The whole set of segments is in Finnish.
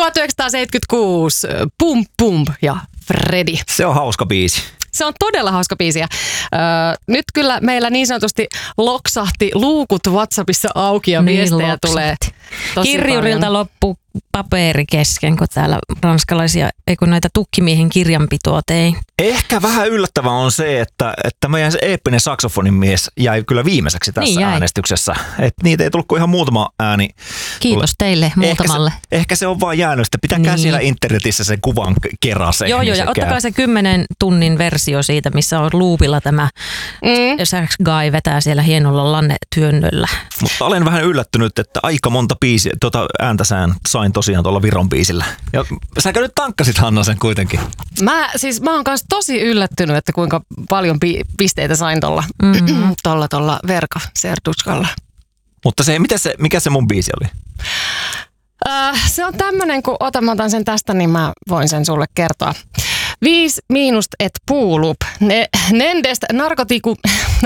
1976, Pum Pum ja Freddy. Se on hauska biisi. Se on todella hauska biisi. Nyt kyllä meillä niin sanotusti loksahti luukut WhatsAppissa auki ja viestejä loksahti. Tulee tosi Kirjurilta paljon. loppu paperi kesken, kun täällä ranskalaisia, kun näitä tukkimiehen kirjanpitoa tein. Ehkä vähän yllättävää on se, että meidän se eeppinen saksofonin mies jäi kyllä viimeiseksi tässä äänestyksessä. Että niitä ei tullut kuin ihan muutama ääni. Kiitos teille muutamalle. Ehkä se on vaan jäänyt, että pitäkää siellä internetissä sen kuvan kerase. Joo, ja ottakaa se 10 tunnin versio siitä, missä on loopilla tämä Sax Guy vetää siellä hienolla lannetyönnöllä. Mutta olen vähän yllättynyt, että aika monta ääntä sain tosiaan tuolla Viron biisillä. Ja säkö nyt tankkasit, Hanna, sen kuitenkin? Mä oon kanssa tosi yllättynyt, että kuinka paljon pisteitä sain tuolla Verka Serdutskalla. Mutta mikä se mun biisi oli? Se on tämmönen, kun mä otan sen tästä, niin mä voin sen sulle kertoa. 5 miinust et puulup. Nendest narkotiku.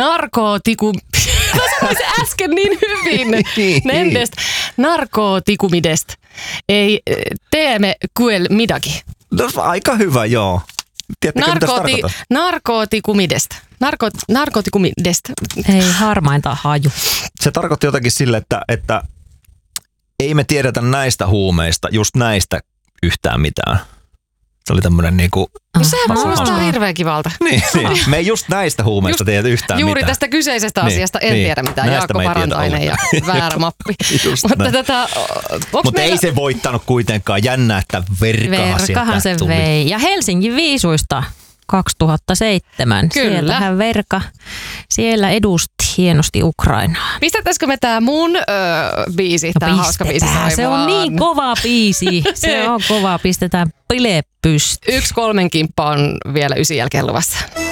Mä sanoin se äsken niin hyvin. Nendest narkotikumidest. Ei teemme kuel midagi. No, aika hyvä, joo. Tiedättekö, mitä se tarkoittaa? Narkotikumidest. Narkotikumidest. Ei harmainta haju. Se tarkoitti jotakin sille, että ei me tiedetä näistä huumeista, just näistä yhtään mitään. Se oli tämmöinen niinku... No sehän kuulostaa hirveän kivalta. Niin. Me ei just näistä huumeista tiedä yhtään mitään. Juuri tästä kyseisestä asiasta en tiedä mitään. Näistä Jaakko Parantainen ja väärä mappi. Mutta ei se voittanut kuitenkaan. Jännä, että Verkahan se vei. Ja Helsingin viisuista 2007. Kyllä. Siellähän Verka siellä edusti hienosti Ukrainaa. Pistettäisikö me tää mun biisi, tää hauska biisi? Se on niin kova biisi. Se on kova. Pistetään bile pystyyn. 1-3 kimppa on vielä 9 jälkeen luvassa.